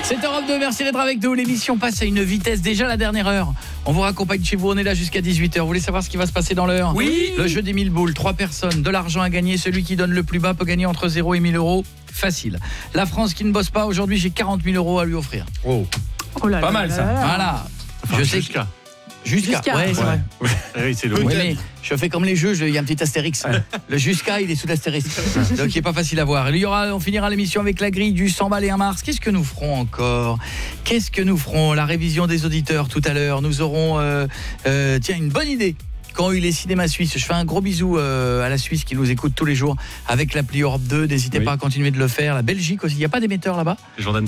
C'est Europe 2, merci d'être avec nous. L'émission passe à une vitesse, déjà la dernière heure. On vous raccompagne chez vous, on est là jusqu'à 18h. Vous voulez savoir ce qui va se passer dans l'heure? Oui. Le jeu des 1000 boules, 3 personnes, de l'argent à gagner. Celui qui donne le plus bas peut gagner entre 0 et 1000 euros. Facile. La France qui ne bosse pas, aujourd'hui j'ai 40 000 euros à lui offrir. Oh là Pas là mal, là ça. là. Voilà. Je sais que... Jusqu'à. Ouais, c'est vrai. Oui, c'est le Oui, mais je fais comme les jeux, il y a un petit astérix. Le jusqu'à, il est sous l'astérix. Donc il n'est pas facile à voir. On finira l'émission avec la grille du 100 balles et 1 mars. Qu'est-ce que nous ferons encore? Qu'est-ce que nous ferons? La révision des auditeurs tout à l'heure. Nous aurons une bonne idée. Quand il est cinéma suisse, je fais un gros bisou à la Suisse qui nous écoute tous les jours avec l'appli Europe 2. N'hésitez pas à continuer de le faire. La Belgique aussi, il n'y a pas d'émetteur là-bas? Jordan